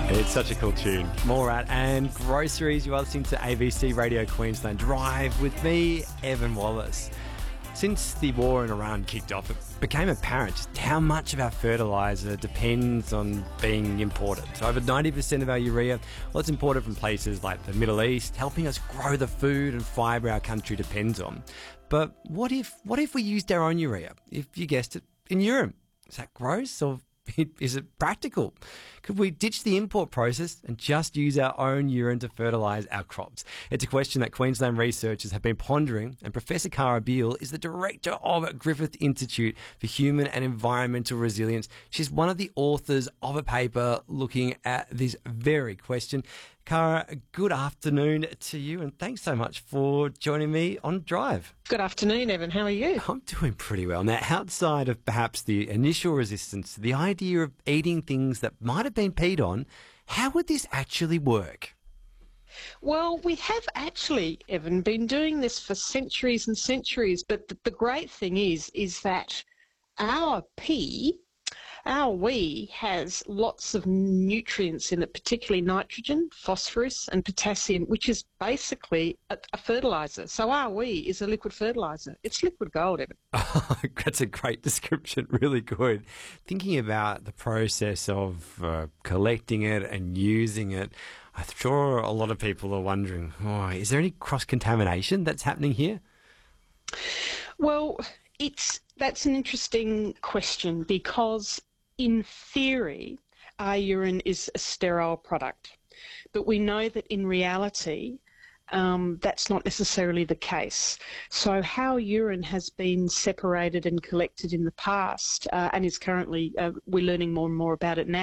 It's such a cool tune. More at and groceries. You are listening to ABC Radio Queensland Drive with me, Evan Wallace. Since the war in Iran kicked off, it became apparent just how much of our fertiliser depends on being imported. So over 90% of our urea, well, it's imported from places like the Middle East, helping us grow the food and fibre our country depends on. But what if we used our own urea? If you guessed it, in urine. Is that gross or is it practical? Could we ditch the import process and just use our own urine to fertilise our crops? It's a question that Queensland researchers have been pondering, and Professor Cara Beale is the director of Griffith Institute for Human and Environmental Resilience. She's one of the authors of a paper looking at this very question. Cara, good afternoon to you, and thanks so much for joining me on Drive. Good afternoon, Evan. How are you? I'm doing pretty well. Now, outside of perhaps the initial resistance to the idea of eating things that might have been peed on, how would this actually work? Well, we have actually, Evan, been doing this for centuries and centuries, but the great thing is that our pee, our wee, has lots of nutrients in it, particularly nitrogen, phosphorus and potassium, which is basically a fertiliser. So our wee is a liquid fertiliser. It's liquid gold, Evan. Oh, that's a great description, really good. Thinking about the process of collecting it and using it, I'm sure a lot of people are wondering, is there any cross-contamination that's happening here? Well, that's an interesting question because in theory, our urine is a sterile product, but we know that in reality, that's not necessarily the case. So how urine has been separated and collected in the past and is currently, we're learning more and more about it now,